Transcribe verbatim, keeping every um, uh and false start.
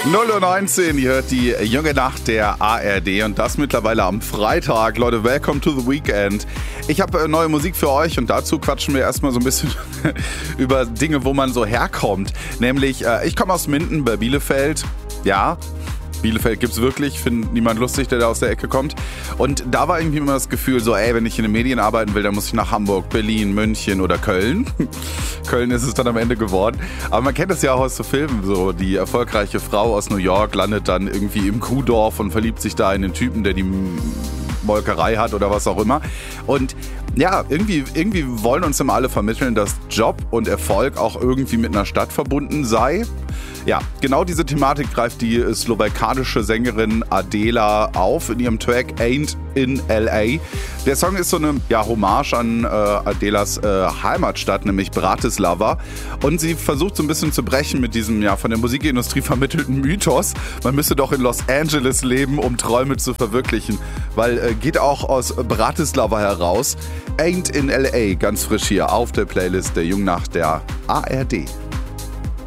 null Uhr neunzehn, ihr hört die junge Nacht der A R D und das mittlerweile am Freitag. Leute, welcome to the weekend. Ich habe äh, neue Musik für euch und dazu quatschen wir erstmal so ein bisschen über Dinge, wo man so herkommt. Nämlich, äh, ich komme aus Minden bei Bielefeld. Ja, Bielefeld gibt's wirklich, findet niemand lustig, der da aus der Ecke kommt. Und da war irgendwie immer das Gefühl so, ey, wenn ich in den Medien arbeiten will, dann muss ich nach Hamburg, Berlin, München oder Köln. Köln ist es dann am Ende geworden. Aber man kennt das ja auch aus so Filmen, so die erfolgreiche Frau aus New York landet dann irgendwie im Kuhdorf und verliebt sich da in den Typen, der die Molkerei hat oder was auch immer. Und ja, irgendwie, irgendwie wollen uns immer alle vermitteln, dass Job und Erfolg auch irgendwie mit einer Stadt verbunden sei. Ja, genau diese Thematik greift die slowakische Sängerin Adela auf in ihrem Track Ain't in L A. Der Song ist so eine ja, Hommage an äh, Adelas äh, Heimatstadt, nämlich Bratislava. Und sie versucht so ein bisschen zu brechen mit diesem ja von der Musikindustrie vermittelten Mythos. Man müsse doch in Los Angeles leben, um Träume zu verwirklichen. Weil äh, geht auch aus Bratislava heraus. Ain't in L A, ganz frisch hier auf der Playlist der Jungnacht der A R D.